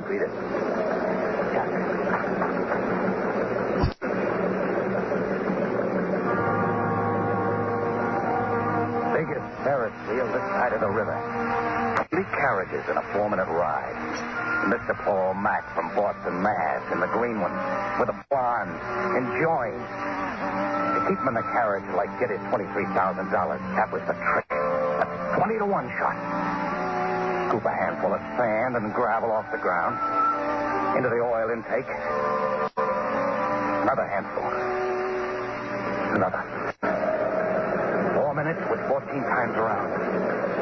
Beat it. Biggest Ferris wheel this side of the river. 3 carriages in a 4-minute ride. Mr. Paul Mack from Boston, Mass. in the green one with a blonde, enjoying. To keep him in the carriage like get his $23,000. That was the trick. A 20-to-1 shot. Scoop a handful of sand and gravel off the ground. Into the oil intake. Another handful. Another. 4 minutes with 14 times around.